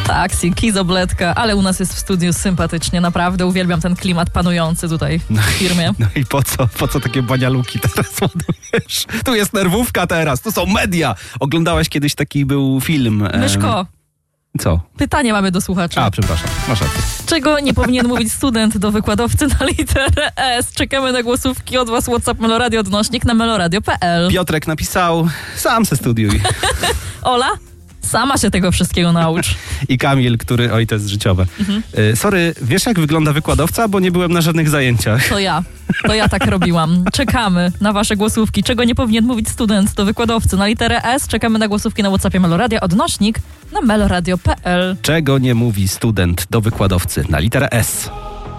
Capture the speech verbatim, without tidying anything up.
Taksi, kizobletka, ale u nas jest w studiu sympatycznie, naprawdę uwielbiam ten klimat panujący tutaj no w firmie. I, no i po co, po co takie banialuki teraz ładujesz? Tu jest nerwówka teraz, tu są media. Oglądałaś kiedyś taki był film? Myszko, Em, co? pytanie mamy do słuchaczy. A, przepraszam, masz rację. Czego nie powinien mówić student do wykładowcy na literę S? Czekamy na głosówki od was. WhatsApp Meloradio, odnośnik na meloradio kropka p l. Piotrek napisał, sam se studiuj. Ola? Sama się tego wszystkiego naucz. I Kamil, który, oj, to jest życiowe. Mhm. Y, sorry, wiesz jak wygląda wykładowca? Bo nie byłem na żadnych zajęciach. To ja. To ja tak robiłam. Czekamy na wasze głosówki. Czego nie powinien mówić student do wykładowcy na literę S? Czekamy na głosówki na WhatsAppie Meloradia, odnośnik na meloradio kropka p l. Czego nie mówi student do wykładowcy na literę S?